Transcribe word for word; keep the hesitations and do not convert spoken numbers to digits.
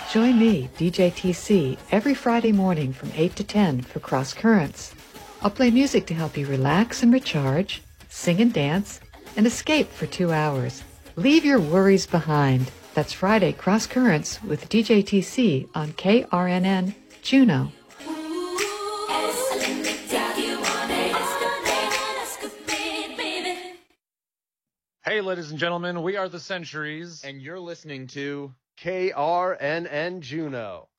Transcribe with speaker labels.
Speaker 1: Join me, D J T C, every Friday morning from eight to ten for Cross Currents. I'll play music to help you relax and recharge, sing and dance, and escape for two hours. Leave your worries behind. That's Friday Cross Currents with D J T C on K R N N, Juneau.
Speaker 2: Hey, ladies and gentlemen, we are the Centuries.
Speaker 3: And you're listening to K R N N Juneau.